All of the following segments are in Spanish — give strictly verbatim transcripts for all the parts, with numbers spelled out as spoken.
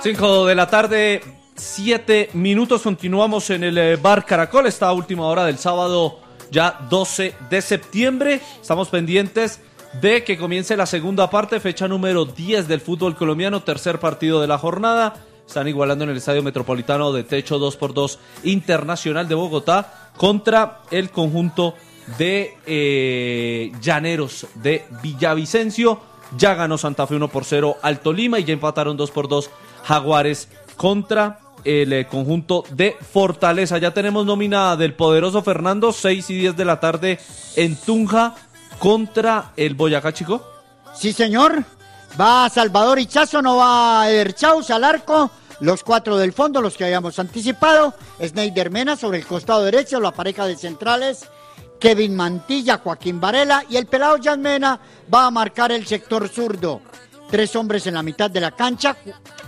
cinco de la tarde, siete minutos. Continuamos en el eh, Bar Caracol. Esta última hora del sábado, ya doce de septiembre. Estamos pendientes de que comience la segunda parte, fecha número diez del fútbol colombiano, tercer partido de la jornada. Están igualando en el Estadio Metropolitano de Techo dos por dos Internacional de Bogotá contra el conjunto de eh, Llaneros de Villavicencio. Ya ganó Santa Fe uno por cero al Tolima y ya empataron dos por dos Jaguares contra el eh, conjunto de Fortaleza. Ya tenemos nómina del poderoso Fernando, seis y diez de la tarde en Tunja contra el Boyacá Chico. Sí, señor. Va Salvador Hichazo, no va Eder Chaus al arco. Los cuatro del fondo, los que habíamos anticipado. Sneider Mena sobre el costado derecho, la pareja de centrales. Kevin Mantilla, Joaquín Varela y el pelado Jan Mena va a marcar el sector zurdo. Tres hombres en la mitad de la cancha.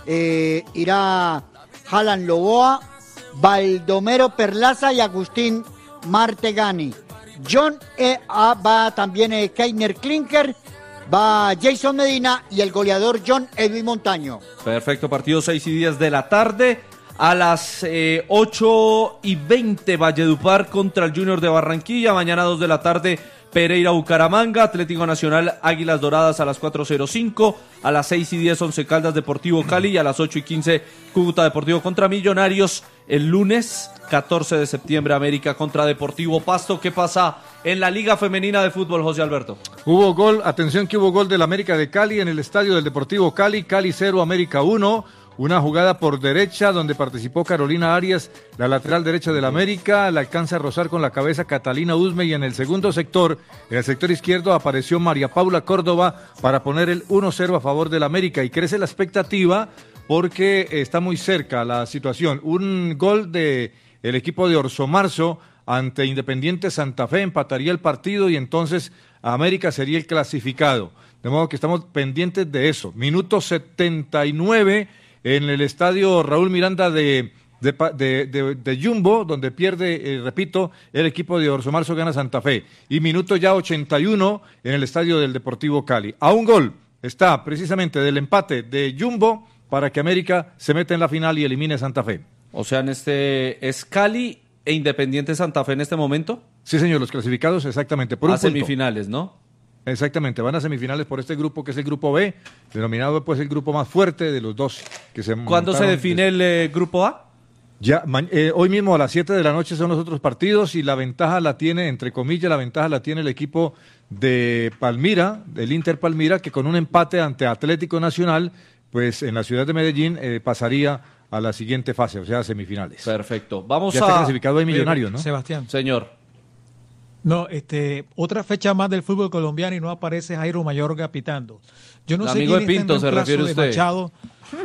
Eh, irá Jalan Loboa, Baldomero Perlaza y Agustín Martegani. John E. A, va también eh, Keiner Klinker, va Jason Medina y el goleador John Edwin Montaño. Perfecto, partido seis y diez de la tarde. A las eh, ocho y veinte Valledupar contra el Junior de Barranquilla. Mañana dos de la tarde Pereira Bucaramanga, Atlético Nacional Águilas Doradas a las cuatro cero cinco. A las seis y diez Once Caldas Deportivo Cali y a las ocho y quince Cúcuta Deportivo contra Millonarios. El lunes catorce de septiembre América contra Deportivo Pasto. ¿Qué pasa en la Liga Femenina de Fútbol, José Alberto? Hubo gol, atención que hubo gol del América de Cali en el estadio del Deportivo Cali. Cali cero, América uno. Una jugada por derecha donde participó Carolina Arias, la lateral derecha del América, la alcanza a rozar con la cabeza Catalina Usme y en el segundo sector, en el sector izquierdo apareció María Paula Córdoba para poner el uno cero a favor del América y crece la expectativa porque está muy cerca la situación. Un gol de el equipo de Orso Marzo ante Independiente Santa Fe empataría el partido y entonces América sería el clasificado. De modo que estamos pendientes de eso. Minuto setenta y nueve en el estadio Raúl Miranda de, de, de, de, de Jumbo, donde pierde, eh, repito, el equipo de Orso Marzo gana Santa Fe. Y minuto ya ochenta y uno en el estadio del Deportivo Cali. A un gol está precisamente del empate de Jumbo para que América se meta en la final y elimine a Santa Fe. O sea, en este es Cali e Independiente Santa Fe en este momento. Sí, señor, los clasificados exactamente. Por a un punto. Semifinales, ¿no? Exactamente, van a semifinales por este grupo que es el grupo B, denominado pues el grupo más fuerte de los dos. Que se ¿Cuándo se define el eh, grupo A? Ya, eh, hoy mismo a las siete de la noche son los otros partidos y la ventaja la tiene, entre comillas, la ventaja la tiene el equipo de Palmira, del Inter Palmira, que con un empate ante Atlético Nacional, pues en la ciudad de Medellín eh, pasaría a la siguiente fase, o sea, semifinales. Perfecto. Vamos ya a... está clasificado ahí Millonarios, ¿no? Sebastián. Señor. No, este, otra fecha más del fútbol colombiano y no aparece Jairo Mayorga pitando. Yo no el sé amigo quién de Pinto está en se refiere de usted. Machado,